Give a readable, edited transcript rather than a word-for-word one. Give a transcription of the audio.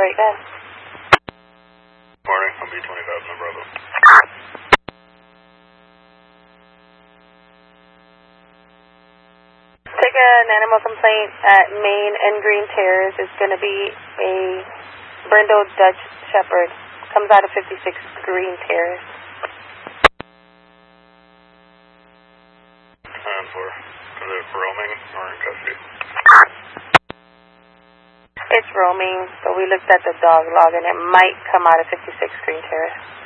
right then. Morning, I'll be 20,000 on Bravo. Take an animal complaint at Main and Green Terrace. It's going to be a Brindle Dutch Shepherd. Comes out of 56 Green Terrace. And for, is it roaming or in custody? It's roaming, but we looked at the dog log and it might come out of 56 Green Terrace.